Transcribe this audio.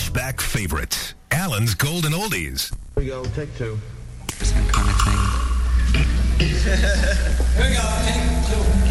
flashback favorites. Alan's Golden Oldies. Here we go, take two. Kind of thing. Here we go, take two.